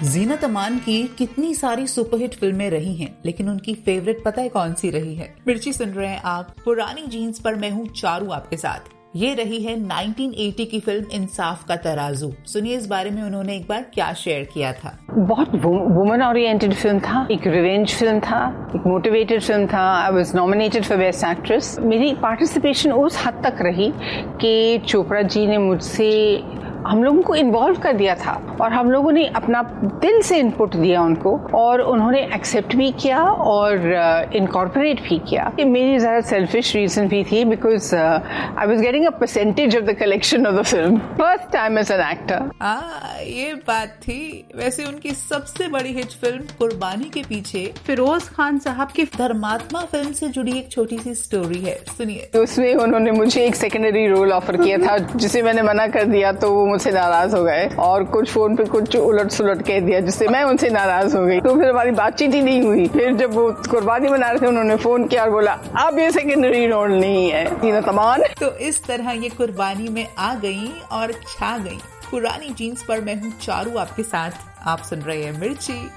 जीनत अमान की कितनी सारी सुपरहिट फिल्में रही हैं, लेकिन उनकी फेवरेट पता है कौन सी रही है? मिर्ची सुन रहे हैं आप। पुरानी जीन्स पर मैं हूँ चारू आपके साथ। ये रही है 1980 की फिल्म इंसाफ का तराजू। सुनिए इस बारे में उन्होंने एक बार क्या शेयर किया था। बहुत वुमन ओरिएंटेड फिल्म था, एक रिवेंज फिल्म था, एक मोटिवेटेड फिल्म था। I was nominated for best actress. मेरी पार्टिसिपेशन उस हद तक रही कि चोपड़ा जी ने मुझसे हम लोगों को इन्वॉल्व कर दिया था और हम लोगों ने अपना दिल से इनपुट दिया उनको और उन्होंने एक्सेप्ट भी किया और इनकॉर्पोरेट भी किया। ये मेरी ज़रा सेल्फिश रीजन भी थी because I was getting a percentage of the collection of the film first time as an actor. ये बात थी। वैसे उनकी सबसे बड़ी हिट फिल्म कुर्बानी के पीछे फिरोज खान साहब की धर्मात्मा फिल्म से जुड़ी एक छोटी सी स्टोरी है, सुनिए। उसमें उन्होंने मुझे एक सेकेंडरी रोल ऑफर किया था जिसे मैंने मना कर दिया तो वो मुझसे नाराज हो गए और कुछ फोन पे कुछ उलट सुलट कह दिया जिससे मैं उनसे नाराज हो गई। तो फिर हमारी बातचीत ही नहीं हुई। फिर जब वो कुर्बानी बना रहे थे उन्होंने फोन किया और बोला अब ये सेकेंडरी रोल नहीं है जीनत अमान। तो इस तरह ये कुर्बानी में आ गई और छा गई। पुरानी जीन्स पर मैं हूँ चारू आपके साथ। आप सुन रहे हैं मिर्ची।